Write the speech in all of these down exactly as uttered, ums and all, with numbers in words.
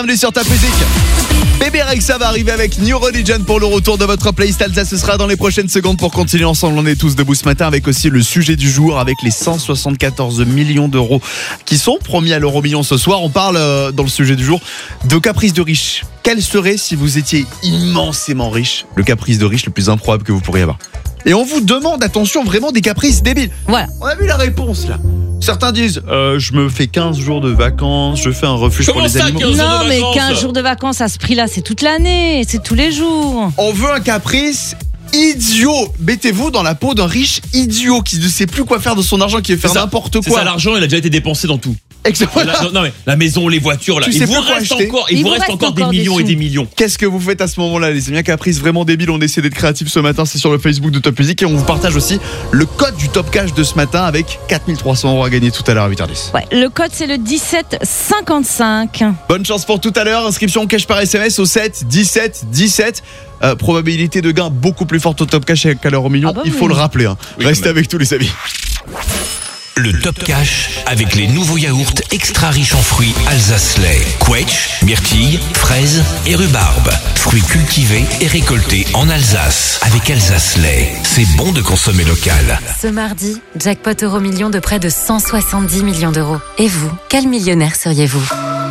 Bienvenue sur ta musique. Bébé Rexha va arriver avec New Religion pour le retour de votre playlist Alsace. Ce sera dans les prochaines secondes. Pour continuer ensemble, on est tous debout ce matin avec aussi le sujet du jour, avec les cent soixante-quatorze millions d'euros qui sont promis à l'euro million ce soir. On parle euh, dans le sujet du jour de caprice de riche. Quel serait, si vous étiez immensément riche, le caprice de riche le plus improbable que vous pourriez avoir? Et on vous demande, attention, vraiment des caprices débiles. Voilà. On a vu la réponse là. Certains disent euh, je me fais quinze jours de vacances, je fais un refuge Comment pour les ça, animaux. quinze jours Non, de mais vacances quinze jours de vacances à ce prix-là, c'est toute l'année, c'est tous les jours. On veut un caprice idiot. Mettez-vous dans la peau d'un riche idiot qui ne sait plus quoi faire de son argent, qui veut faire C'est ça. n'importe C'est quoi. ça, l'argent, il a déjà été dépensé dans tout. Exactement. La, non, non, mais la maison, les voitures, là. Tu Il sais vous plus quoi reste acheter. encore, il vous reste encore des encore millions des et des sous. millions. Qu'est-ce que vous faites à ce moment-là, les amis? Un caprice vraiment débile. On essaie d'être créatif ce matin. C'est sur le Facebook de Top Music et on vous partage aussi le code du Top Cash de ce matin avec quatre mille trois cents euros à gagner tout à l'heure à huit heures dix. Ouais, le code c'est le dix-sept cinquante-cinq. Bonne chance pour tout à l'heure. Inscription cash par S M S au sept dix-sept dix-sept. Euh, probabilité de gain beaucoup plus forte au Top Cash qu'à l'euro million. Ah bah Il faut oui. le rappeler. Hein. Oui, Restez quand même. avec tous les amis. Le Top Cash avec les nouveaux yaourts extra riches en fruits Alsace-Lait. Quetch, myrtille, fraises et rhubarbe. Fruits cultivés et récoltés en Alsace. Avec Alsace-Lait, c'est bon de consommer local. Ce mardi, jackpot euro million de près de cent soixante-dix millions d'euros. Et vous, quel millionnaire seriez-vous?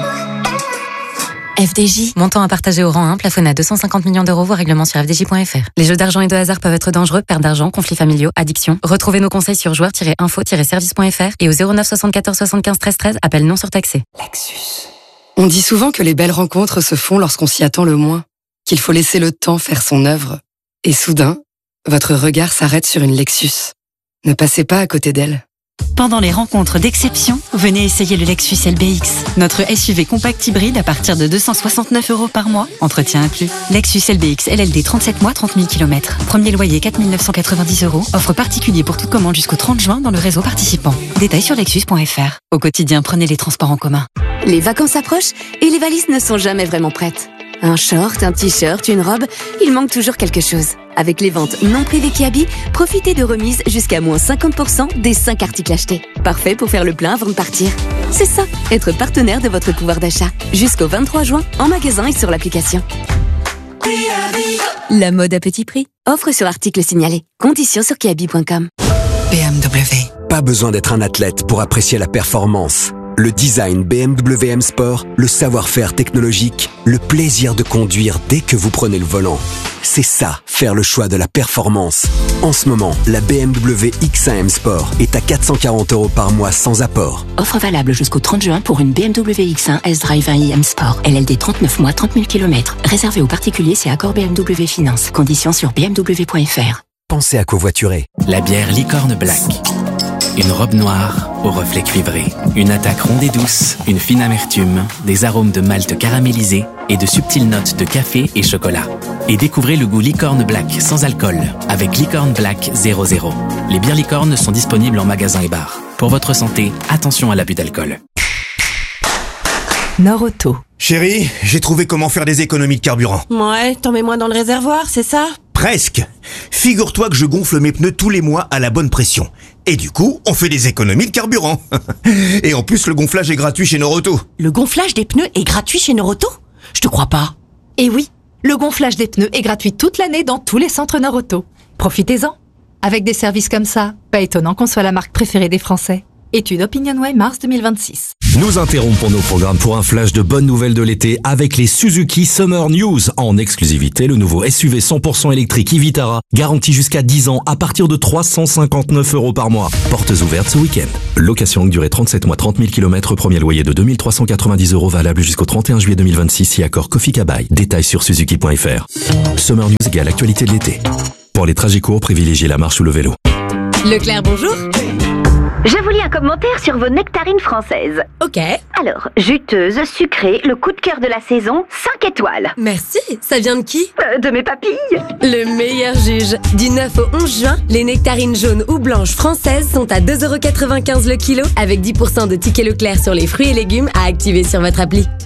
F D J, montant à partager au rang un, plafonné à deux cent cinquante millions d'euros, voire règlement sur f d j point f r. Les jeux d'argent et de hasard peuvent être dangereux, perte d'argent, conflits familiaux, addiction. Retrouvez nos conseils sur joueurs tiret info tiret service point f r et au zéro neuf soixante-quatorze soixante-quinze treize treize, appel non surtaxé. Lexus. On dit souvent que les belles rencontres se font lorsqu'on s'y attend le moins, qu'il faut laisser le temps faire son œuvre. Et soudain, votre regard s'arrête sur une Lexus. Ne passez pas à côté d'elle. Pendant les rencontres d'exception, venez essayer le Lexus L B X. Notre S U V compact hybride à partir de deux cent soixante-neuf euros par mois, entretien inclus. Lexus L B X L L D trente-sept mois, trente mille kilomètres. Premier loyer quatre mille neuf cent quatre-vingt-dix euros. Offre particulier pour toute commande jusqu'au trente juin dans le réseau participant. Détails sur lexus point f r. Au quotidien, prenez les transports en commun. Les vacances approchent et les valises ne sont jamais vraiment prêtes. Un short, un t-shirt, une robe, il manque toujours quelque chose. Avec les ventes non privées Kiabi, profitez de remises jusqu'à moins cinquante pour cent des cinq articles achetés. Parfait pour faire le plein avant de partir. C'est ça, être partenaire de votre pouvoir d'achat. Jusqu'au vingt-trois juin, en magasin et sur l'application. La mode à petit prix. Offre sur article signalé. Conditions sur kiabi point com. B M W. Pas besoin d'être un athlète pour apprécier la performance. Le design B M W M Sport, le savoir-faire technologique, le plaisir de conduire dès que vous prenez le volant. C'est ça, faire le choix de la performance. En ce moment, la B M W X un M Sport est à quatre cent quarante euros par mois sans apport. Offre valable jusqu'au trente juin pour une B M W X un S-Drive un i M Sport. L L D trente-neuf mois, trente mille kilomètres. Réservé aux particuliers, c'est accord B M W Finance. Conditions sur b m w point f r. Pensez à covoiturer. La bière Licorne Black. Une robe noire au reflet cuivré. Une attaque ronde et douce, une fine amertume, des arômes de malt caramélisé et de subtiles notes de café et chocolat. Et découvrez le goût Licorne Black sans alcool avec Licorne Black zéro zéro. Les bières Licorne sont disponibles en magasin et bar. Pour votre santé, attention à l'abus d'alcool. Nord-Auto. Chérie, j'ai trouvé comment faire des économies de carburant. Ouais, t'en mets moins dans le réservoir, c'est ça? Presque. Figure-toi que je gonfle mes pneus tous les mois à la bonne pression. Et du coup, on fait des économies de carburant. Et en plus, le gonflage est gratuit chez Nord-Auto. Le gonflage des pneus est gratuit chez Nord-Auto? Je te crois pas. Et oui, le gonflage des pneus est gratuit toute l'année dans tous les centres Nord-Auto. Profitez-en. Avec des services comme ça, pas étonnant qu'on soit la marque préférée des Français. Étude OpinionWay mars deux mille vingt-six. Nous interrompons nos programmes pour un flash de bonnes nouvelles de l'été avec les Suzuki Summer News. En exclusivité, le nouveau S U V cent pour cent électrique e-Vitara, garanti jusqu'à dix ans à partir de trois cent cinquante-neuf euros par mois. Portes ouvertes ce week-end. Location longue durée trente-sept mois, trente mille kilomètres, premier loyer de deux mille trois cent quatre-vingt-dix euros valable jusqu'au trente et un juillet deux mille vingt-six si accord Kofi Kabai. Détails sur suzuki point f r. Summer News égale actualité de l'été. Pour les trajets courts, privilégiez la marche ou le vélo. Leclerc, bonjour. Je vous lis un commentaire sur vos nectarines françaises. Ok. Alors, juteuse, sucrée, le coup de cœur de la saison, cinq étoiles. Merci. Ça vient de qui? euh, De mes papilles. Le meilleur juge. Du neuf au onze juin, les nectarines jaunes ou blanches françaises sont à deux euros quatre-vingt-quinze le kilo avec dix pour cent de tickets Leclerc sur les fruits et légumes à activer sur votre appli.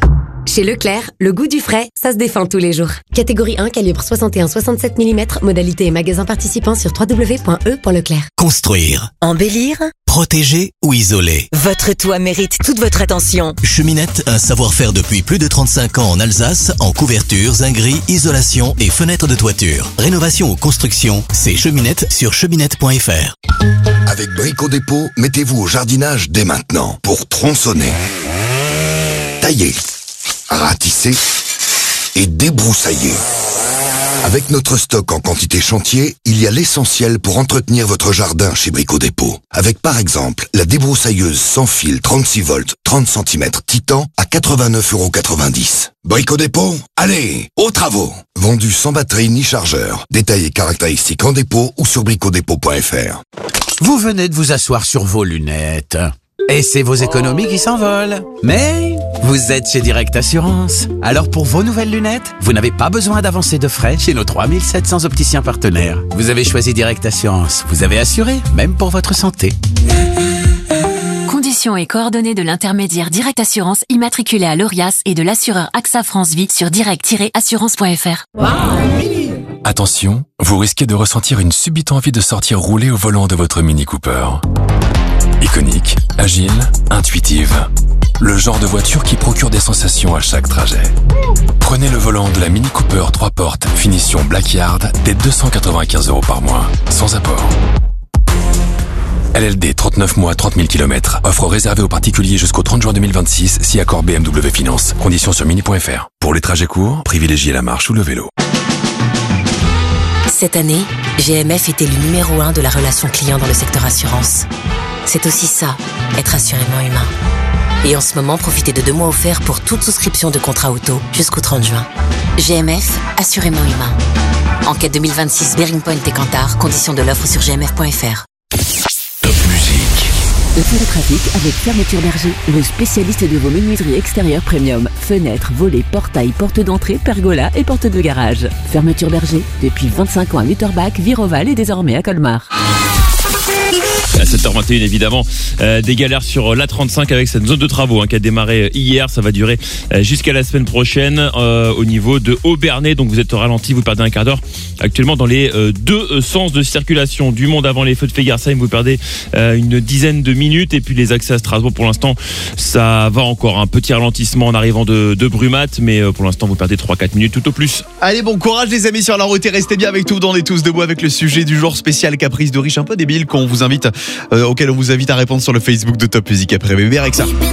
Chez Leclerc, le goût du frais, ça se défend tous les jours. Catégorie un, calibre soixante et un soixante-sept millimètres, modalité et magasin participant sur w w w point e point leclerc. Construire, Embellir, protéger ou isoler. Votre toit mérite toute votre attention. Cheminette, un savoir-faire depuis plus de trente-cinq ans en Alsace, en couverture, zinguerie, isolation et fenêtres de toiture. Rénovation ou construction, c'est Cheminette sur cheminette point f r. Avec Brico Dépôt, mettez-vous au jardinage dès maintenant pour tronçonner, tailler, ratisser et débroussailler. Avec notre stock en quantité chantier, il y a l'essentiel pour entretenir votre jardin chez Brico Dépôt. Avec par exemple la débroussailleuse sans fil trente-six volts, trente centimètres Titan à quatre-vingt-neuf euros quatre-vingt-dix. Brico Dépôt, allez, aux travaux. Vendu sans batterie ni chargeur. Détails et caractéristiques en dépôt ou sur brico dépôt point f r. Vous venez de vous asseoir sur vos lunettes. Et c'est vos économies qui s'envolent. Mais vous êtes chez Direct Assurance. Alors pour vos nouvelles lunettes, vous n'avez pas besoin d'avancer de frais chez nos trois mille sept cents opticiens partenaires. Vous avez choisi Direct Assurance. Vous avez assuré, même pour votre santé. Conditions et coordonnées de l'intermédiaire Direct Assurance immatriculé à l'Orias et de l'assureur AXA France Vie sur direct tiret assurance point f r. Attention, vous risquez de ressentir une subite envie de sortir rouler au volant de votre Mini Cooper. Iconique, agile, intuitive. Le genre de voiture qui procure des sensations à chaque trajet. Prenez le volant de la Mini Cooper trois portes, finition Blackyard, dès deux cent quatre-vingt-quinze euros par mois, sans apport. L L D, trente-neuf mois, trente mille kilomètres. Offre réservée aux particuliers jusqu'au trente juin deux mille vingt-six, si accord B M W Finance. Conditions sur mini point f r. Pour les trajets courts, privilégiez la marche ou le vélo. Cette année, G M F était le numéro un de la relation client dans le secteur assurance. C'est aussi ça, être assurément humain. Et en ce moment, profitez de deux mois offerts pour toute souscription de contrat auto jusqu'au trente juin. G M F, assurément humain. Enquête deux mille vingt-six, Bearing Point et Kantar, conditions de l'offre sur g m f point f r. Top musique. Feu de trafic avec Fermeture Berger, le spécialiste de vos menuiseries extérieures premium. Fenêtres, volets, portails, portes d'entrée, pergolas et portes de garage. Fermeture Berger, depuis vingt-cinq ans à Lutterbach, Viroval et désormais à Colmar. À sept heures vingt et une évidemment, euh, des galères sur l'A trente-cinq avec cette zone de travaux hein, qui a démarré hier. Ça va durer euh, jusqu'à la semaine prochaine euh, au niveau de Aubernais. Donc vous êtes au ralenti, vous perdez un quart d'heure actuellement dans les euh, deux euh, sens de circulation. Du Monde avant les feux de Fegersheim, vous perdez euh, une dizaine de minutes. Et puis les accès à Strasbourg, pour l'instant, ça va encore. Un petit ralentissement en arrivant de, de Brumat, mais euh, pour l'instant vous perdez trois à quatre minutes tout au plus. Allez, bon courage les amis sur la route et restez bien avec tout dans les tous debout avec le sujet du jour spécial caprice de riche un peu débile qu'on vous invite Euh, auquel on vous invite à répondre sur le Facebook de Top Music après bébé avec ça.